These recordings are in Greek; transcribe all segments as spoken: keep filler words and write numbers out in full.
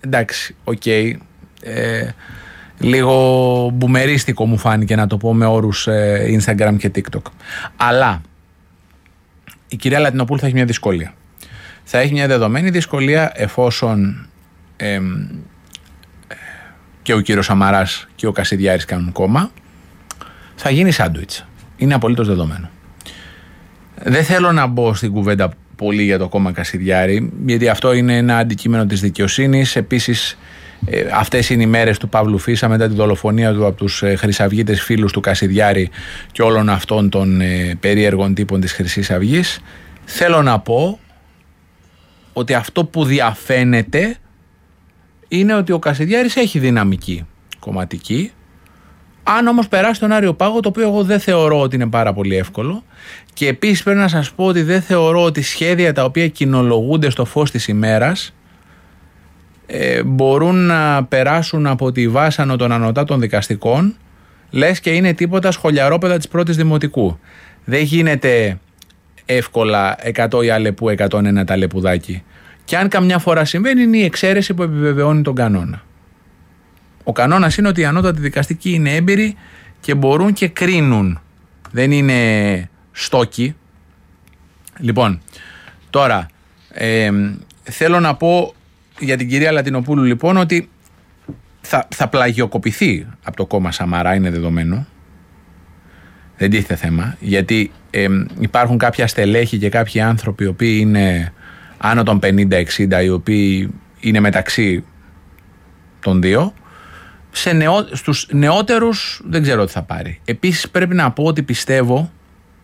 εντάξει, οκ. Okay, ε, λίγο μπουμερίστικο μου φάνηκε να το πω με όρους ε, Instagram και TikTok. Αλλά η κυρία Λατινοπούλου θα έχει μια δυσκολία. Θα έχει μια δεδομένη δυσκολία εφόσον ε, ε, και ο κύριος Σαμαράς και ο Κασιδιάρης κάνουν κόμμα. Θα γίνει σάντουιτς. Είναι απολύτως δεδομένο. Δεν θέλω να μπω στην κουβέντα πολύ για το κόμμα Κασιδιάρη, γιατί αυτό είναι ένα αντικείμενο της δικαιοσύνης. Επίσης, ε, αυτές είναι οι μέρες του Παύλου Φίσα μετά τη δολοφονία του από τους ε, χρυσαυγίτες φίλους του Κασιδιάρη και όλων αυτών των ε, περίεργων τύπων της Χρυσής Αυγής. Θέλω να πω ότι αυτό που διαφαίνεται είναι ότι ο Κασιδιάρης έχει δυναμική κομματική. Αν όμως περάσει τον Άριο Πάγο, το οποίο εγώ δεν θεωρώ ότι είναι πάρα πολύ εύκολο, και επίσης πρέπει να σας πω ότι δεν θεωρώ ότι σχέδια τα οποία κοινολογούνται στο φως της ημέρας ε, μπορούν να περάσουν από τη βάσανο των ανωτάτων δικαστικών, λες και είναι τίποτα σχολιαρόπαιδα της πρώτης δημοτικού. Δεν γίνεται εύκολα εκατό η Αλεπού, εκατόν ένα τα Λεπουδάκι. Και αν καμιά φορά συμβαίνει, είναι η εξαίρεση που επιβεβαιώνει τον κανόνα. Ο κανόνας είναι ότι οι ανώτατοι δικαστικοί είναι έμπειροι και μπορούν και κρίνουν. Δεν είναι στόκοι. Λοιπόν, τώρα ε, θέλω να πω για την κυρία Λατινοπούλου λοιπόν ότι θα, θα πλαγιοκοπηθεί από το κόμμα Σαμαρά, είναι δεδομένο. Δεν τίθεται θέμα, γιατί ε, υπάρχουν κάποια στελέχη και κάποιοι άνθρωποι οι οποίοι είναι άνω των πενήντα εξήντα, οι οποίοι είναι μεταξύ των δύο. Σε νεό, στους νεότερους δεν ξέρω τι θα πάρει. Επίσης πρέπει να πω ότι πιστεύω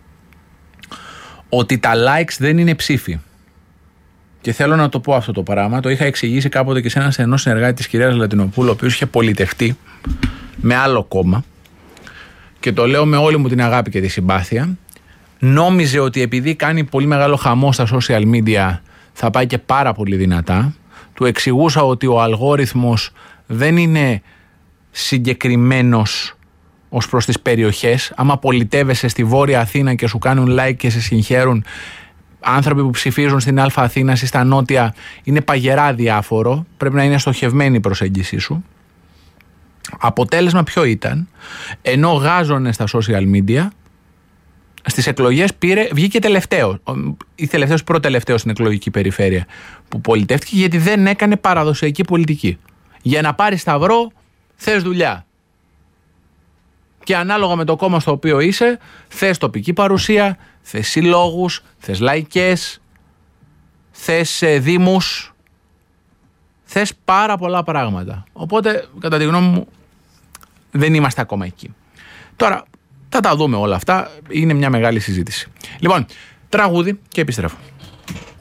ότι τα likes δεν είναι ψήφοι. Και θέλω να το πω αυτό το πράγμα. Το είχα εξηγήσει κάποτε και σε έναν στενό συνεργάτη της κυρίας Λατινοπούλου, ο οποίος είχε πολιτευτεί με άλλο κόμμα, και το λέω με όλη μου την αγάπη και τη συμπάθεια. Νόμιζε ότι επειδή κάνει πολύ μεγάλο χαμό στα social media θα πάει και πάρα πολύ δυνατά. Του εξηγούσα ότι ο αλγόριθμος δεν είναι συγκεκριμένος ως προς τις περιοχές. Άμα πολιτεύεσαι στη Βόρεια Αθήνα και σου κάνουν like και σε συγχαίρουν άνθρωποι που ψηφίζουν στην Α Αθήνα ή στα Νότια, είναι παγερά διάφορο. Πρέπει να είναι στοχευμένη η προσέγγιση σου. Αποτέλεσμα ποιο ήταν? Ενώ γάζωνε στα social media, στις εκλογές πήρε, βγήκε τελευταίο ή τελευταίος προτελευταίος στην εκλογική περιφέρεια που πολιτεύτηκε, γιατί δεν έκανε παραδοσιακή πολιτική. Για να πάρει σταυρό θες δουλειά. Και ανάλογα με το κόμμα στο οποίο είσαι, θες τοπική παρουσία, θες συλλόγους, θες λαϊκές, θες ε, δήμους, θες πάρα πολλά πράγματα. Οπότε, κατά τη γνώμη μου, δεν είμαστε ακόμα εκεί. Τώρα, θα τα δούμε όλα αυτά. Είναι μια μεγάλη συζήτηση. Λοιπόν, τραγούδι και επιστρέφω.